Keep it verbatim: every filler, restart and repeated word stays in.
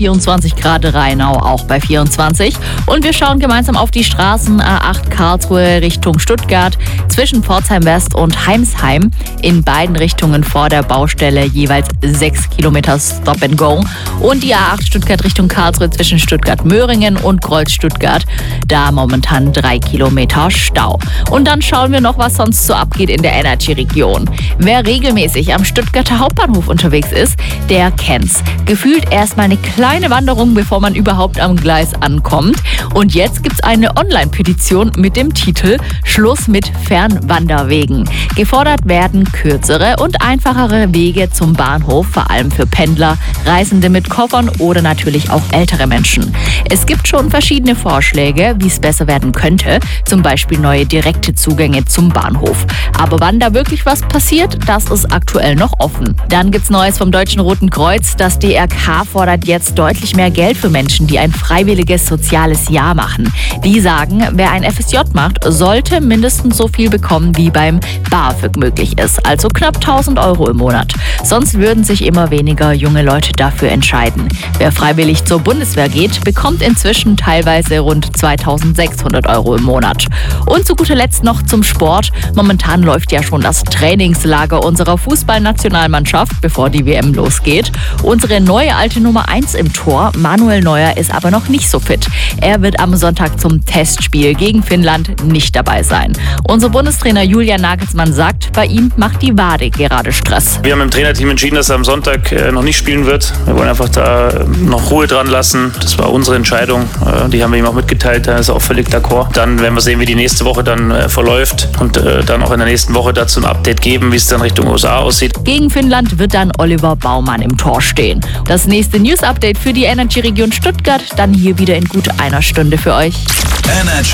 vierundzwanzig Grad, Rheinau auch bei vierundzwanzig. Und wir schauen gemeinsam auf die Straßen A acht Karlsruhe Richtung Stuttgart zwischen Pforzheim West und Heimsheim. In beiden Richtungen vor der Baustelle jeweils sechs Kilometer Stop and Go. Und die A acht Stuttgart Richtung Karlsruhe zwischen Stuttgart-Möhringen und Kreuz-Stuttgart. Da momentan drei Kilometer Stau. Und dann schauen wir noch, was sonst so abgeht in der Energy-Region. Wer regelmäßig am Stuttgarter Hauptbahnhof unterwegs ist, der kennt's. Gefühlt erstmal eine kleine Wanderung, bevor man überhaupt am Gleis ankommt. Und jetzt gibt's eine Online-Petition mit dem Titel Schluss mit Fernwanderwegen. Gefordert werden kürzere und einfachere Wege zum Bahnhof, vor allem für Pendler, Reisende mit Koffern oder natürlich auch ältere Menschen. Es gibt schon verschiedene Vorschläge, wie es besser werden könnte, zum Beispiel neue direkte Zugänge zum Bahnhof. Aber wann da wirklich was passiert, das ist aktuell noch offen. Dann gibt's Neues vom Deutschen Roten Kreuz. Das D R K fordert jetzt deutlich mehr Geld für Menschen, die ein freiwilliges soziales Jahr machen. Die sagen, wer ein F S J macht, sollte mindestens so viel bekommen, wie beim BAföG möglich ist, also knapp tausend Euro im Monat. Sonst würden sich immer weniger junge Leute dafür entscheiden. Wer freiwillig zur Bundeswehr geht, bekommt inzwischen teilweise rund zweitausendsechshundert Euro im Monat. Und zu guter Letzt noch zum Sport. Momentan läuft ja schon das Trainingslager unserer Fußballnationalmannschaft, bevor die W M losgeht. Unsere neue alte Nummer eins im Tor, Manuel Neuer, ist aber noch nicht so fit. Er wird am Sonntag zum Testspiel gegen Finnland nicht dabei sein. Unser Bundestrainer Julian Nagelsmann sagt, bei ihm macht die Wade gerade Stress. Wir haben im Trainerteam entschieden, dass er am Sonntag noch nicht spielen wird. Wir wollen einfach da noch Ruhe dran lassen. Das war unsere Entscheidung. Die haben wir ihm auch mitgeteilt. Da ist er auch völlig d'accord. Dann werden wir sehen, wie die nächste Woche dann verläuft und dann auch in der nächsten Woche dazu ein Update geben, wie es dann Richtung U S A aussieht. Gegen Finnland wird dann Oliver Baumann im Tor stehen. Das nächste News-Update für die Energy-Region Stuttgart dann hier wieder in gut einer Stunde für euch. Energy.